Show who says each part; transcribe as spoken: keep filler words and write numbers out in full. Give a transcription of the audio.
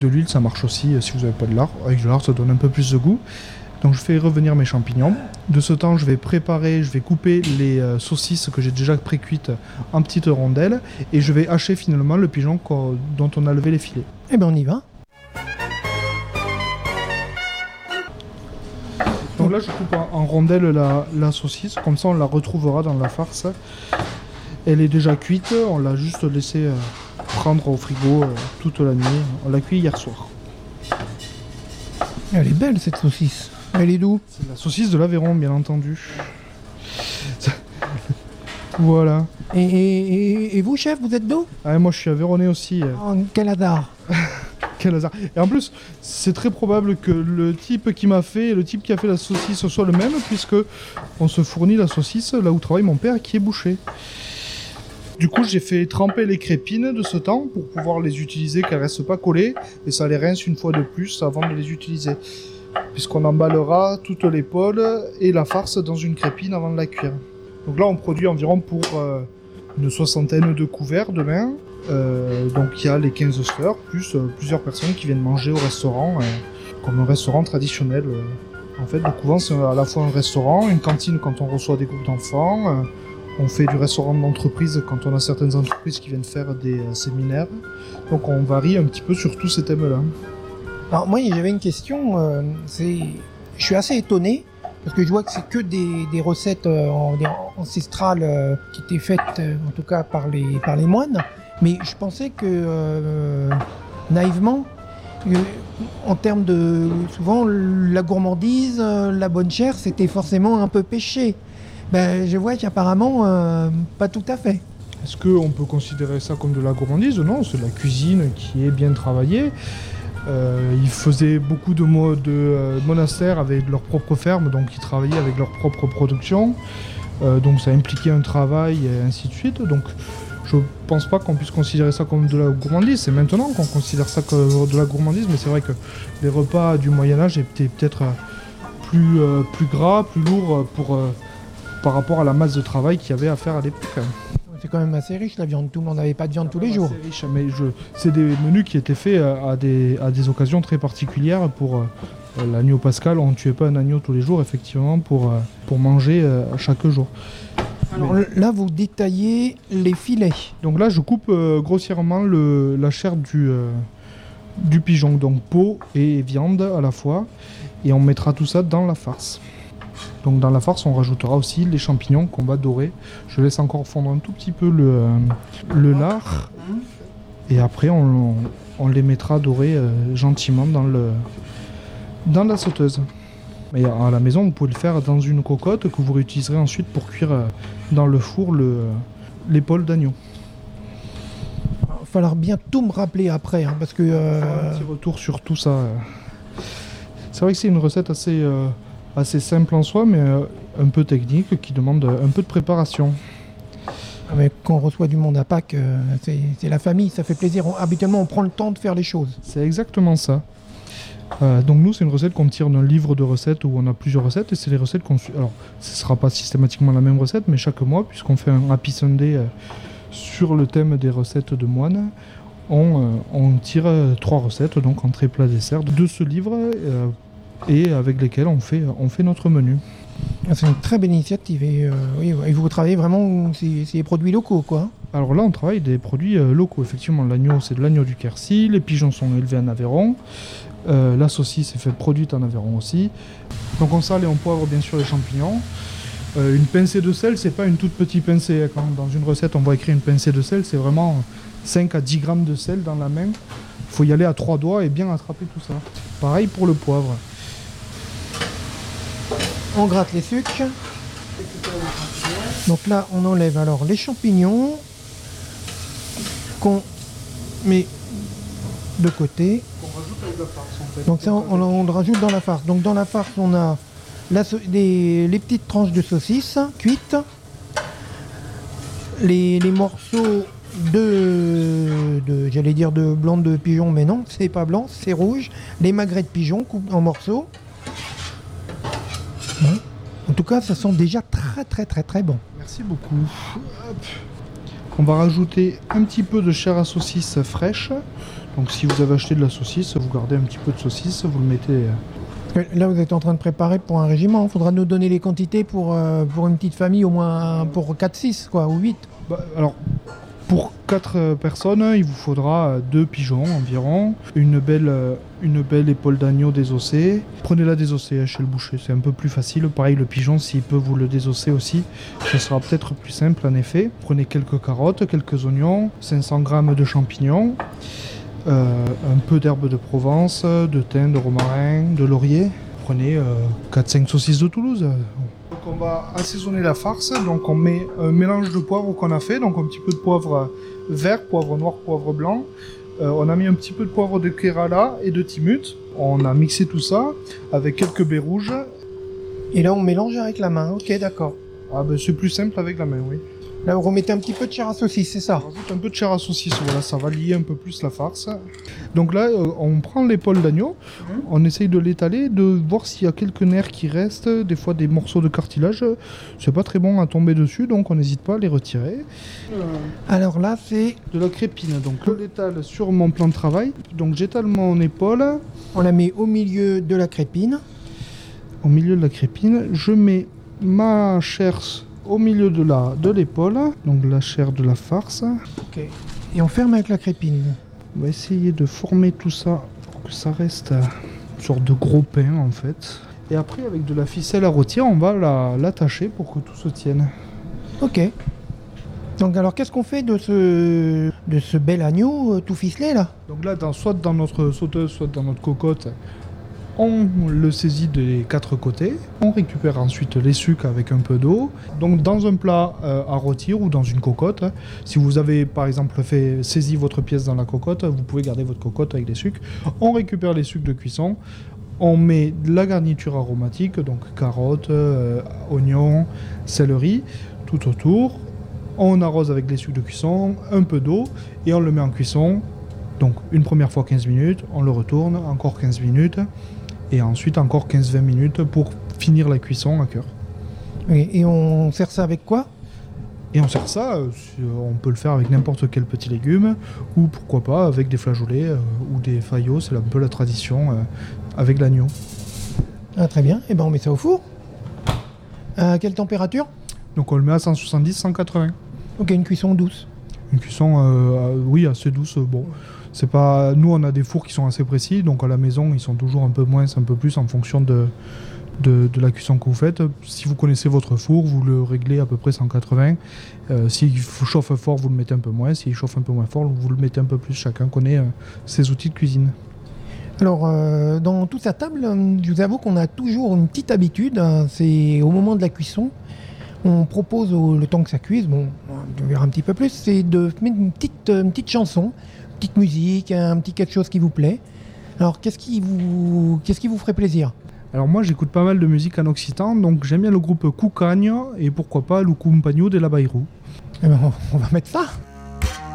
Speaker 1: De l'huile, ça marche aussi si vous n'avez pas de lard. Avec de lard, ça donne un peu plus de goût. Donc je fais revenir mes champignons. De ce temps, je vais préparer, je vais couper les euh, saucisses que j'ai déjà pré-cuites en petites rondelles. Et je vais hacher finalement le pigeon dont on a levé les filets.
Speaker 2: Eh bien, on y va.
Speaker 1: Donc là, je coupe en, en rondelles la, la saucisse. Comme ça, on la retrouvera dans la farce. Elle est déjà cuite. On l'a juste laissée euh, prendre au frigo euh, toute la nuit. On l'a cuit hier soir.
Speaker 2: Elle est belle, cette saucisse. Elle est d'où?
Speaker 1: C'est la saucisse de l'Aveyron, bien entendu. Voilà.
Speaker 2: Et, et, et vous, chef, vous êtes d'où?
Speaker 1: Ah, moi, je suis aveyronnais aussi.
Speaker 2: Oh, quel hasard.
Speaker 1: Quel hasard. Et en plus, c'est très probable que le type qui m'a fait, le type qui a fait la saucisse soit le même, puisque on se fournit la saucisse là où travaille mon père, qui est boucher. Du coup, j'ai fait tremper les crépines de ce temps pour pouvoir les utiliser, qu'elles ne restent pas collées, et ça les rince une fois de plus avant de les utiliser. Puisqu'on emballera toute l'épaule et la farce dans une crépine avant de la cuire. Donc là, on produit environ pour euh, une soixantaine de couverts demain. Euh, donc il y a les quinze sœurs, plus euh, plusieurs personnes qui viennent manger au restaurant, euh, comme un restaurant traditionnel. Euh. En fait, le couvent, c'est à la fois un restaurant, une cantine quand on reçoit des groupes d'enfants. Euh, on fait du restaurant d'entreprise quand on a certaines entreprises qui viennent faire des euh, séminaires. Donc on varie un petit peu sur tous ces thèmes-là.
Speaker 2: Alors moi, j'avais une question. Euh, c'est, je suis assez étonné parce que je vois que c'est que des, des recettes euh, ancestrales euh, qui étaient faites, euh, en tout cas par les par les moines. Mais je pensais que euh, naïvement, euh, en termes de souvent la gourmandise, euh, la bonne chair, c'était forcément un peu péché. Ben, je vois qu'apparemment, euh, pas tout à fait.
Speaker 1: Est-ce qu'on peut considérer ça comme de la gourmandise? Non, c'est de la cuisine qui est bien travaillée. Euh, ils faisaient beaucoup de, mo- de euh, monastères avec leur propre ferme, donc ils travaillaient avec leur propre production. Euh, donc ça impliquait un travail et ainsi de suite. Donc je pense pas qu'on puisse considérer ça comme de la gourmandise. C'est maintenant qu'on considère ça comme de la gourmandise, mais c'est vrai que les repas du Moyen-Âge étaient peut-être plus, euh, plus gras, plus lourds pour, euh, par rapport à la masse de travail qu'il y avait à faire à l'époque.
Speaker 2: C'est quand même assez riche la viande, tout le monde n'avait pas de viande tous les jours.
Speaker 1: C'est riche, mais je... c'est des menus qui étaient faits à des, à des occasions très particulières. Pour euh, l'agneau pascal, on ne tuait pas un agneau tous les jours, effectivement, pour, euh, pour manger euh, chaque jour.
Speaker 2: Alors mais... là, vous détaillez les filets.
Speaker 1: Donc là, je coupe euh, grossièrement le, la chair du, euh, du pigeon, donc peau et viande à la fois, et on mettra tout ça dans la farce. Donc dans la farce, on rajoutera aussi les champignons qu'on va dorer. Je laisse encore fondre un tout petit peu le, euh, le lard. Et après, on, on, on les mettra dorer euh, gentiment dans, le, dans la sauteuse. Mais à la maison, vous pouvez le faire dans une cocotte que vous réutiliserez ensuite pour cuire euh, dans le four le, euh, l'épaule d'agneau.
Speaker 2: Il va falloir bien tout me rappeler après, hein, parce que... Euh...
Speaker 1: Un petit retour sur tout ça. Euh. C'est vrai que c'est une recette assez... Euh, assez simple en soi, mais euh, un peu technique, qui demande un peu de préparation.
Speaker 2: Ah mais quand on reçoit du monde à Pâques, euh, c'est, c'est la famille, ça fait plaisir. On, habituellement, on prend le temps de faire les choses.
Speaker 1: C'est exactement ça. Euh, donc nous, c'est une recette qu'on tire d'un livre de recettes où on a plusieurs recettes, et c'est les recettes qu'on suit. Alors, ce ne sera pas systématiquement la même recette, mais chaque mois, puisqu'on fait un Happy Sunday euh, sur le thème des recettes de moines, on, euh, on tire euh, trois recettes, donc entrée, plat, dessert, de ce livre, euh, et avec lesquels on fait, on fait notre menu.
Speaker 2: C'est une très belle initiative et, euh, oui, et vous travaillez vraiment c'est, c'est des produits locaux quoi.
Speaker 1: Alors là on travaille des produits euh, locaux, effectivement l'agneau c'est de l'agneau du Quercy, les pigeons sont élevés en Aveyron, euh, la saucisse est faite produite en Aveyron aussi. Donc on sale et on poivre bien sûr les champignons. Euh, une pincée de sel, c'est pas une toute petite pincée, quand dans une recette on va écrire une pincée de sel, c'est vraiment cinq à dix grammes de sel dans la main. Il faut y aller à trois doigts et bien attraper tout ça. Pareil pour le poivre.
Speaker 2: On gratte les sucres. Donc là, on enlève alors les champignons qu'on met de côté.
Speaker 1: On rajoute avec la farce en fait.
Speaker 2: Donc ça, on, on, on le rajoute dans la farce. Donc dans la farce, on a la, les, les petites tranches de saucisses cuites, les, les morceaux de, de, j'allais dire de blanc de pigeon, mais non, c'est pas blanc, c'est rouge. Les magrets de pigeon coupés en morceaux. En tout cas, ça sent déjà très très très très bon.
Speaker 1: Merci beaucoup. Hop. On va rajouter un petit peu de chair à saucisse fraîche. Donc si vous avez acheté de la saucisse, vous gardez un petit peu de saucisse, vous le mettez...
Speaker 2: Là, vous êtes en train de préparer pour un régiment. Il faudra nous donner les quantités pour, euh, pour une petite famille, au moins pour quatre six, quoi, ou huit.
Speaker 1: Bah, alors, pour quatre personnes, il vous faudra deux pigeons environ, une belle, une belle épaule d'agneau désossée. Prenez-la désossée chez le boucher, c'est un peu plus facile. Pareil, le pigeon, s'il peut vous le désosser aussi, ce sera peut-être plus simple en effet. Prenez quelques carottes, quelques oignons, cinq cents grammes de champignons. Euh, un peu d'herbe de Provence, de thym, de romarin, de laurier. Prenez euh, quatre cinq saucisses de Toulouse. Donc on va assaisonner la farce, donc on met un mélange de poivre qu'on a fait, donc un petit peu de poivre vert, poivre noir, poivre blanc. Euh, on a mis un petit peu de poivre de Kerala et de Timut. On a mixé tout ça avec quelques baies rouges.
Speaker 2: Et là on mélange avec la main, ok d'accord.
Speaker 1: Ah ben c'est plus simple avec la main, oui.
Speaker 2: Là, vous remettez un petit peu de chair à saucisse, c'est ça?
Speaker 1: On rajoute un peu de chair à saucisse, voilà, ça va lier un peu plus la farce. Donc là, euh, on prend l'épaule d'agneau, mmh. on essaye de l'étaler, de voir s'il y a quelques nerfs qui restent, des fois des morceaux de cartilage. C'est pas très bon à tomber dessus, donc on n'hésite pas à les retirer. Euh,
Speaker 2: Alors là, c'est...
Speaker 1: de la crépine, donc je l'étale sur mon plan de travail. Donc j'étale mon épaule.
Speaker 2: On la met au milieu de la crépine.
Speaker 1: Au milieu de la crépine, je mets ma chair... au milieu de la de l'épaule, donc la chair de la farce.
Speaker 2: Ok. Et on ferme avec la crépine.
Speaker 1: On va essayer de former tout ça pour que ça reste une sorte de gros pain en fait. Et après avec de la ficelle à rôtir, on va la, l'attacher pour que tout se tienne.
Speaker 2: Ok. Donc alors qu'est-ce qu'on fait de ce de ce bel agneau euh, tout ficelé là?
Speaker 1: Donc là, dans, soit dans notre sauteuse, soit dans notre cocotte, on le saisit des quatre côtés, on récupère ensuite les sucs avec un peu d'eau. Donc dans un plat euh, à rôtir ou dans une cocotte, si vous avez par exemple fait saisi votre pièce dans la cocotte, vous pouvez garder votre cocotte avec les sucs. On récupère les sucs de cuisson, on met de la garniture aromatique, donc carottes, euh, oignons, céleri, tout autour. On arrose avec les sucs de cuisson, un peu d'eau et on le met en cuisson. Donc une première fois quinze minutes, on le retourne, encore quinze minutes. Et ensuite encore quinze vingt minutes pour finir la cuisson à cœur.
Speaker 2: Et, et on sert ça avec quoi?
Speaker 1: Et on sert ça, euh, on peut le faire avec n'importe quel petit légume, ou pourquoi pas avec des flageolets euh, ou des faillots, c'est un peu la tradition euh, avec l'agneau.
Speaker 2: Ah, très bien, et ben on met ça au four. À quelle température?
Speaker 1: Donc on le met à cent soixante-dix à cent quatre-vingts.
Speaker 2: Ok, une cuisson douce.
Speaker 1: Une cuisson, euh, oui, assez douce, bon. C'est pas... Nous, on a des fours qui sont assez précis, donc à la maison, ils sont toujours un peu moins, un peu plus en fonction de, de, de la cuisson que vous faites. Si vous connaissez votre four, vous le réglez à peu près cent quatre-vingts. Euh, S'il chauffe fort, vous le mettez un peu moins. S'il chauffe un peu moins fort, vous le mettez un peu plus. Chacun connaît euh, ses outils de cuisine.
Speaker 2: Alors, euh, dans toute sa table, je vous avoue qu'on a toujours une petite habitude. Hein, c'est au moment de la cuisson, on propose, au, le temps que ça cuise, bon, on verra un petit peu plus, c'est de mettre une petite, une petite chanson, petite musique, un petit quelque chose qui vous plaît. Alors, qu'est-ce qui vous, qu'est-ce qui vous ferait plaisir?
Speaker 1: Alors moi, j'écoute pas mal de musique en occitan, donc j'aime bien le groupe Cucagno et pourquoi pas le Compagno de la Bairro.
Speaker 2: Eh ben, on va mettre ça.